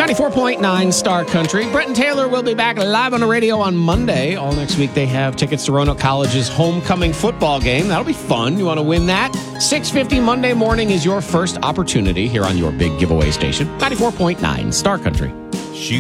94.9 Star Country. Brett and Taylor will be back live on the radio on Monday. All next week, they have tickets to Roanoke College's homecoming football game. That'll be fun. You want to win that? 6:50 Monday morning is your first opportunity here on your big giveaway station. 94.9 Star Country.